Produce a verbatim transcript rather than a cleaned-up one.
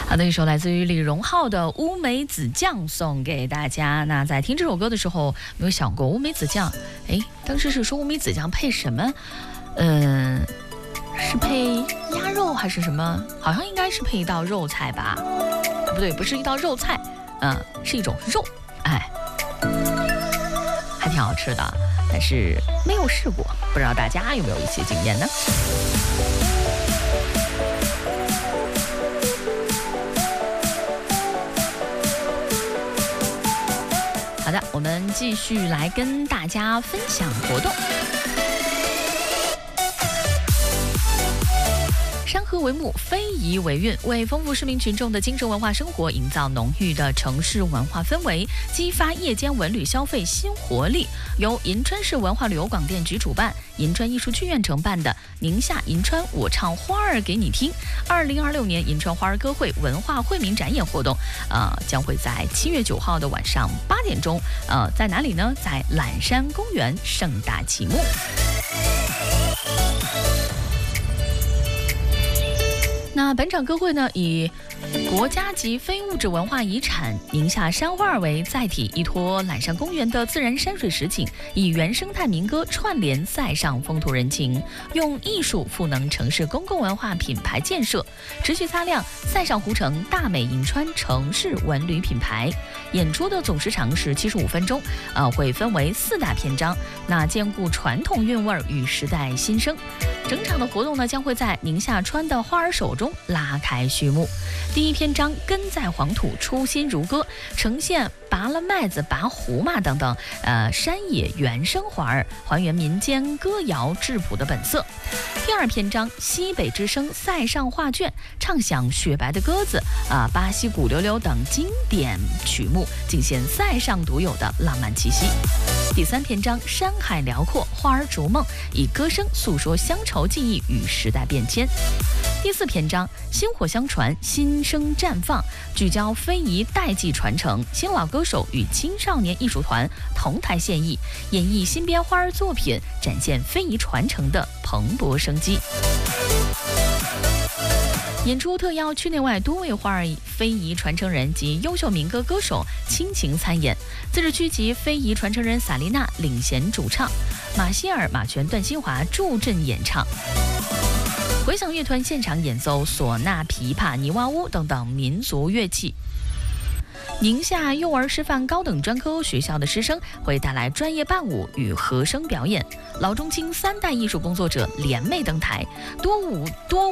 好的，一首来自于李荣浩的《乌梅子酱》送给大家。那在听这首歌的时候，没有想过乌梅子酱？哎，当时是说乌梅子酱配什么？嗯、呃，是配鸭肉还是什么？好像应该是配一道肉菜吧？不对，不是一道肉菜，嗯、呃，是一种肉，哎，还挺好吃的，但是没有试过，不知道大家有没有一些经验呢？好的，我们继续来跟大家分享活动。山河为幕，非遗为韵，为丰富市民群众的精神文化生活营造浓郁的城市文化氛围，激发夜间文旅消费新活力。由银川市文化旅游广电局主办，银川艺术剧院承办的宁夏银川我唱花儿给你听二零二六年银川花儿歌会文化惠民展演活动，呃，将会在七月九号的晚上八点钟，呃，在哪里呢？在榄山公园盛大启幕。那本场歌会呢，以国家级非物质文化遗产宁夏山花为载体，依托榄山公园的自然山水实景，以原生态民歌串联塞上风土人情，用艺术赋能城市公共文化品牌建设，持续擦亮塞上湖城大美银川城市文旅品牌。演出的总时长是七十五分钟，呃，会分为四大篇章，那兼顾传统韵味与时代新生。整场的活动呢，将会在宁夏川的花儿手中拉开序幕。第一篇章根在黄土，初心如歌，呈现拔了麦子、拔胡麻等等，呃，山野原生花儿，还原民间歌谣质朴的本色。第二篇章西北之声塞上画卷，唱响雪白的鸽子、啊、呃、巴西鼓溜溜等经典曲目，尽显塞上独有的浪漫气息。第三篇章山海辽阔，花儿逐梦，以歌声诉说乡愁记忆与时代变迁。第四篇章薪火相传，新生绽放，聚焦非遗代际传承，新老歌手与青少年艺术团同台献艺，演绎新编花儿作品，展现非遗传承的蓬勃生机。演出特邀区内外多位花儿非遗传承人及优秀民歌歌手倾情参演，自治区级非遗传承人萨丽娜领衔主唱，马歇尔、马全、段新华助阵演唱。回响乐团现场演奏唢呐、琵琶、泥娃屋等等民族乐器。宁夏幼儿师范高等专科学校的师生会带来专业伴舞与和声表演，老中青三代艺术工作者联袂登台，多舞多